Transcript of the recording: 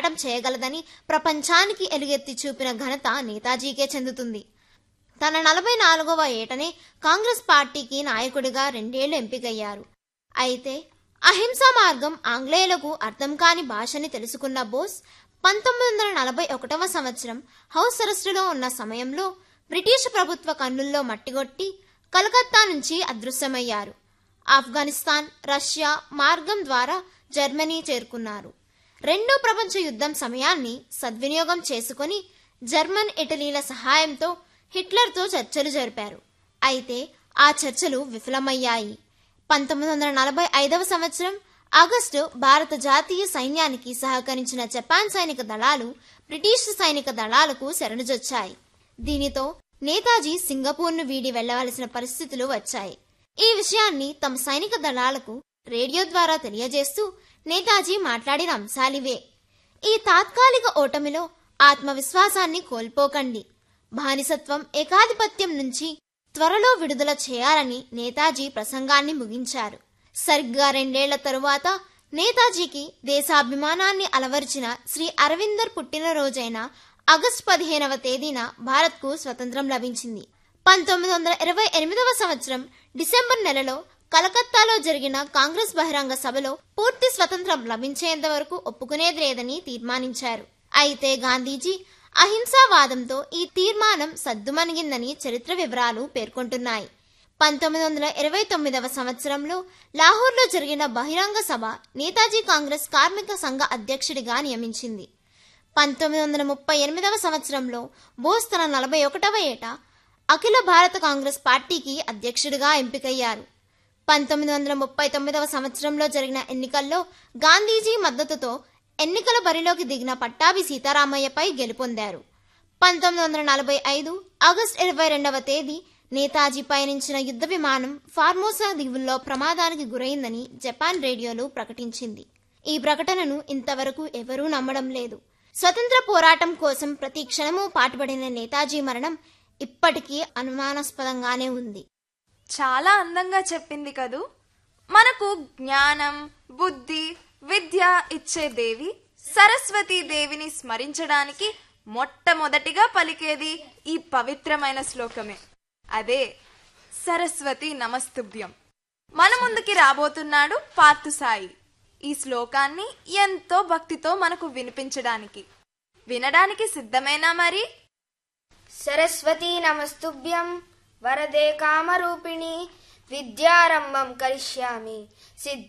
పోరాటం చేయగలదని ప్రపంచానికి ఎలుగెత్తి చూపిన ఘనత నేతాజీకే చెందుతుంది. తన 44వ ఏటనే కాంగ్రెస్ పార్టీకి నాయకుడిగా 2 ఏళ్లు ఎంపికయ్యారు. అయితే అహింసా మార్గం ఆంగ్లేయులకు అర్థం కాని భాషని తెలుసుకున్న బోస్ 1941వ సంవత్సరం హౌస్ అరెస్టులో ఉన్న సమయంలో బ్రిటిష్ ప్రభుత్వ కన్నుల్లో మట్టిగొట్టి కలకత్తా నుంచి అదృశ్యమయ్యారు. ఆఫ్ఘనిస్తాన్, రష్యా మార్గం ద్వారా జర్మనీ చేరుకున్నారు. రెండో ప్రపంచ యుద్ధం సమయాన్ని సద్వినియోగం చేసుకుని జర్మన్, ఇటలీల సహాయంతో హిట్లర్తో చర్చలు జరిపారు. అయితే ఆ చర్చలు విఫలమయ్యాయి. 1945వ సంవత్సరం ఆగస్టు భారత జాతీయ సైన్యానికి సహకరించిన జపాన్ సైనిక దళాలు బ్రిటిష్ సైనిక దళాలకు శరణుజొచ్చాయి. దీనితో నేతాజీ సింగపూర్ను వీడి వెళ్లవలసిన పరిస్థితులు వచ్చాయి. ఈ విషయాన్ని తమ సైనిక దళాలకు రేడియో ద్వారా తెలియజేస్తూ నేతాజీ మాట్లాడిన అంశాలివే. ఈ తాత్కాలిక ఓటమిలో ఆత్మవిశ్వాసాన్ని కోల్పోకండి. బానిసత్వం, ఏకాధిపత్యం నుంచి త్వరలో విడుదల చేయాలని నేతాజీ ప్రసంగాన్ని ముగించారు. సరిగ్గా 2 ఏళ్ల తరువాత నేతాజీకి దేశాభిమానాన్ని అలవరిచిన శ్రీ అరవిందర్ పుట్టినరోజైన ఆగస్టు 15వ తేదీన భారత్కు స్వతంత్రం లభించింది. 1928వ సంవత్సరం డిసెంబర్ నెలలో కలకత్తాలో జరిగిన కాంగ్రెస్ బహిరంగ సభలో పూర్తి స్వతంత్రం లభించేంత వరకు ఒప్పుకునేది లేదని తీర్మానించారు. అయితే గాంధీజీ అహింసావాదంతో ఈ తీర్మానం సద్దుమణిగిందని చరిత్ర వివరాలు పేర్కొంటున్నాయి. 1929వ సంవత్సరంలో లాహోర్లో జరిగిన బహిరంగ సభ నేతాజీ కాంగ్రెస్ కార్మిక సంఘ అధ్యక్షుడిగా నియమించింది. 1938వ సంవత్సరంలో బోస్ తన 41వ ఏట అఖిల భారత కాంగ్రెస్ పార్టీకి అధ్యక్షుడిగా ఎంపికయ్యారు. 1939వ సంవత్సరంలో జరిగిన ఎన్నికల్లో గాంధీజీ మద్దతుతో ఎన్నికల బరిలోకి దిగిన పట్టాభి సీతారామయ్యపై గెలుపొందారు. 1945 ఆగస్టు 22వ తేదీ నేతాజీ పయనించిన యుద్ధ విమానం ఫార్మోసా దీవుల్లో ప్రమాదానికి గురైందని జపాన్ రేడియోలో ప్రకటించింది. ఈ ప్రకటనను ఇంతవరకు ఎవరూ నమ్మడం లేదు. స్వతంత్ర పోరాటం కోసం ప్రతి క్షణమూ పాటుపడిన నేతాజీ మరణం ఇప్పటికీ అనుమానాస్పదంగానే ఉంది. చాలా అందంగా చెప్పింది కదూ. మనకు జ్ఞానం, బుద్ధి, విద్య ఇచ్చే దేవి సరస్వతీ దేవిని స్మరించడానికి మొట్టమొదటిగా పలికేది ఈ పవిత్రమైన శ్లోకమే. అదే సరస్వతి నమస్తుభ్యం. మన ముందుకి రాబోతున్నాడు పార్థసాయి. ఈ శ్లోకాన్ని ఎంతో భక్తితో మనకు వినిపించడానికి. వినడానికి సిద్ధమేనా మరి? సరస్వతి నమస్తుభ్యం వరదే కామరూపిణి విద్యారంభం కరిష్యామి